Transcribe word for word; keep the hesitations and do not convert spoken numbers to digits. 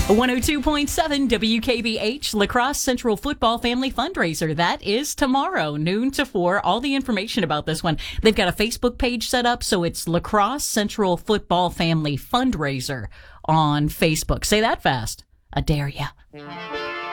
one oh two point seven W K B H, Lacrosse Central Football Family Fundraiser. That is tomorrow, noon to four. All the information about this one. They've got a Facebook page set up, so it's Lacrosse Central Football Family Fundraiser on Facebook. Say that fast. I dare ya.